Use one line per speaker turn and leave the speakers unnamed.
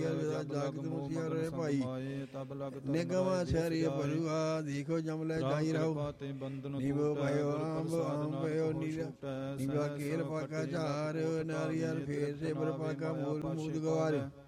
ਜਾਗਤ ਮੁਸੀਆ ਰੇ ਭਾਈ ਨਿਗਮ ਸਹਿਰੀ ਬਲੂਆ ਦੇਖੋ ਜਮ ਲੈ ਜਾਈ ਰਹੋ ਨੀਵੋ ਭਇਓ ਆਮ ਭਇਓ ਨੀਵਾ ਕੇਲ ਪਾਕਾ ਝਾਰ ਨਾਰੀਅਲ ਫੇਰ ਸੇ ਬਰ ਪਾਕਾ ਮੂਲ ਮੂਦ ਗਵਾਰ